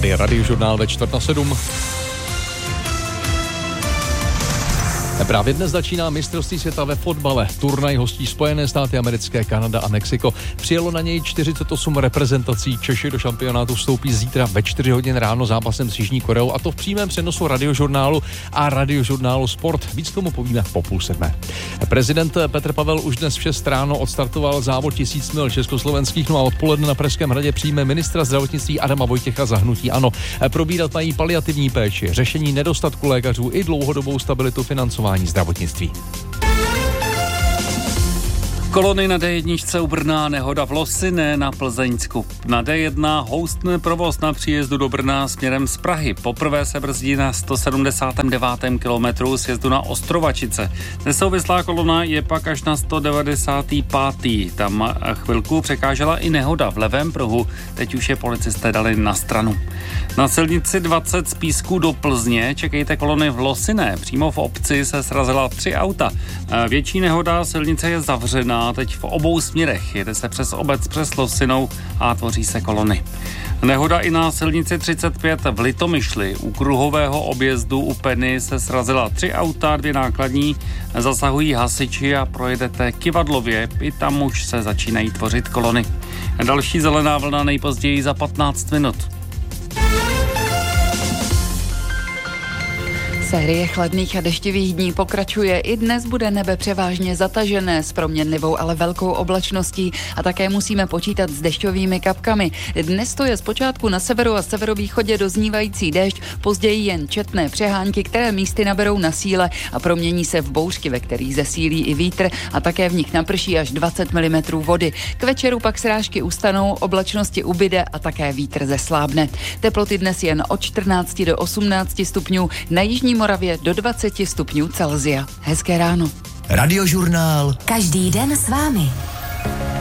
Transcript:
Tady je Radiožurnál ve 6:45. Právě dnes začíná mistrovství světa ve fotbale. Turnaj hostí Spojené státy americké, Kanada a Mexiko. Přijelo na něj 48 reprezentací. Češi do šampionátu vstoupí zítra ve 4 hodin ráno zápasem s Jižní Koreou, a to v přímém přenosu Radiožurnálu a Radiožurnálu Sport. Víc tomu povíme po 6:30. Prezident Petr Pavel už dnes v 6 ráno odstartoval závod 1000 mil československých, a odpoledne na Pražském hradě přijme ministra zdravotnictví Adama Vojtěcha za hnutí ANO. Probírat mají paliativní péči, řešení nedostatku lékařů i dlouhodobou stabilitu financování zdravotnictví. Kolony na D1 u Brna, nehoda v Losiné na Plzeňsku. Na D1 houstne provoz na příjezdu do Brna směrem z Prahy. Poprvé se brzdí na 179. kilometru sjezdu na Ostrovačice. Nesouvislá kolona je pak až na 195. Tam chvilku překážela i nehoda v levém pruhu. Teď už je policisté dali na stranu. Na silnici 20 z Písku do Plzně čekejte kolony v Losiné. Přímo v obci se srazila 3 auta. Větší nehoda, silnice je zavřená teď v obou směrech. Jede se přes obec přes Losinou a tvoří se kolony. Nehoda i na silnici 35 v Litomyšli. U kruhového objezdu u Peny se srazila 3 auta, 2 nákladní. Zasahují hasiči a projedete Kivadlově. I tam už se začínají tvořit kolony. Další zelená vlna nejpozději za 15 minut. Série chladných a deštivých dní pokračuje. I dnes bude nebe převážně zatažené s proměnlivou, ale velkou oblačností a také musíme počítat s dešťovými kapkami. Dnes to je zpočátku na severu a severovýchodě doznívající déšť, později jen četné přehánky, které místy naberou na síle a promění se v bouřky, ve kterých zesílí i vítr a také v nich naprší až 20 mm vody. K večeru pak srážky ustanou, oblačnosti ubyde a také vítr zeslábne. Teploty dnes jen od 14 do 18 stupňů, na jižní Moravě do 20 stupňů Celsia. Hezké ráno. Radiožurnál. Každý den s vámi.